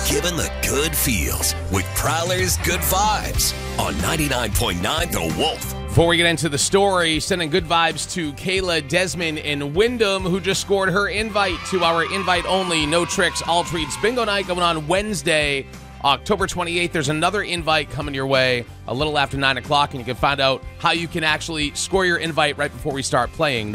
giving the good feels with Prowler's Good Vibes on 99.9 The Wolf. Before we get into the story, sending good vibes to Kayla Desmond in Wyndham, who just scored her invite to our invite-only No Tricks All Treats Bingo Night going on Wednesday, October 28th. There's another invite coming your way a little after 9 o'clock, and you can find out how you can actually score your invite right before we start playing.